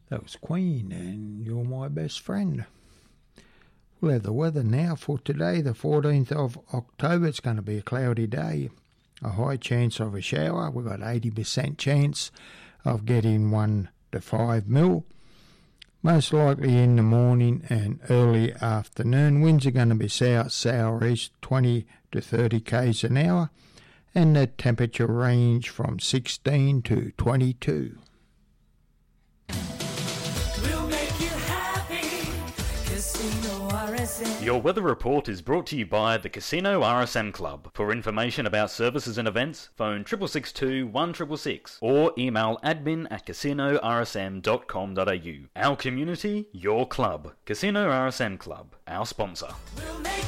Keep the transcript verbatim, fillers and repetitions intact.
That was Queen and You're My Best Friend. We'll have the weather now for today, the fourteenth of October. It's going to be a cloudy day. A high chance of a shower. We've got eighty percent chance of getting one to five mil. Most likely in the morning and early afternoon. Winds are going to be south, southeast, twenty to thirty k's an hour. And the temperature range from sixteen to twenty-two. We'll make you happy. Casino R S M. Your weather report is brought to you by the Casino R S M Club. For information about services and events, phone six six two, one six six six or email admin at casino r s m dot com dot a u. Our community, your club. Casino R S M Club, our sponsor. We'll make